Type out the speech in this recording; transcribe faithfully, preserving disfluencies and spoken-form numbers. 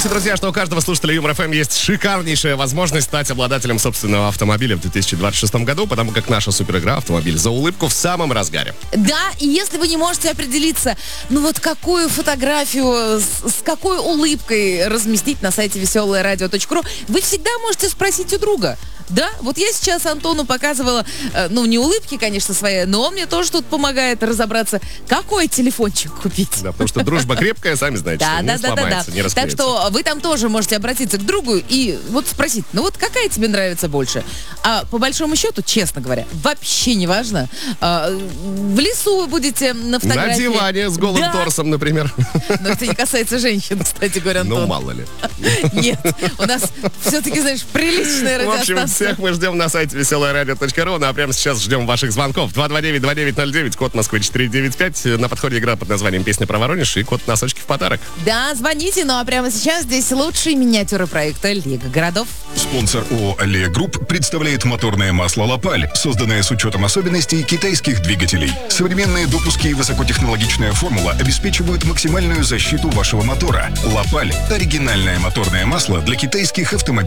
Напомните, друзья, что у каждого слушателя Юмор эф эм есть шикарнейшая возможность стать обладателем собственного автомобиля в две тысячи двадцать шестом году, потому как наша суперигра «Автомобиль за улыбку» в самом разгаре. Да, и если вы не можете определиться, ну вот какую фотографию, с, с какой улыбкой разместить на сайте веселое радио точка ру, вы всегда можете спросить у друга. Да, вот я сейчас Антону показывала, э, ну, не улыбки, конечно, свои, но он мне тоже тут помогает разобраться, какой телефончик купить. Да, потому что дружба крепкая, сами знаете, Да, что да, не да, да, сломается, да. не Так расклеится. что вы там тоже можете обратиться к другу и вот спросить, ну вот какая тебе нравится больше? А по большому счету, честно говоря, вообще не важно. А, в лесу вы будете на фотографии. На диване с голым Да. торсом, например. Но это не касается женщин, кстати говоря, Антон. Ну, мало ли. Нет, у нас все-таки, знаешь, приличная В общем, радиостанция. всех мы ждем на сайте веселое радио точка ру. Ну а прямо сейчас ждем ваших звонков. два два девять два девять ноль девять, код Москвы четыре девять пять. На подходе игра под названием «Песня про Воронеж» и код носочки в подарок. Да, звоните, ну а прямо сейчас здесь лучшие миниатюры проекта «Лига городов». Спонсор ООО «Аллея Групп» представляет моторное масло «Лапаль», созданное с учетом особенностей китайских двигателей. Современные допуски и высокотехнологичная формула обеспечивают максимальную защиту вашего мотора. «Лапаль» – оригинальное моторное масло для китайских автомобилей.